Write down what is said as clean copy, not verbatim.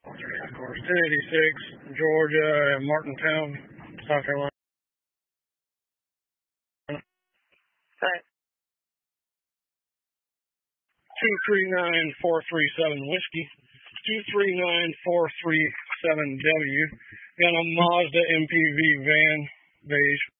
Of course, 1086, Georgia, and Martintown, South Carolina. Right. 239437 Whiskey, 239437W. Got a Mazda MPV van, beige.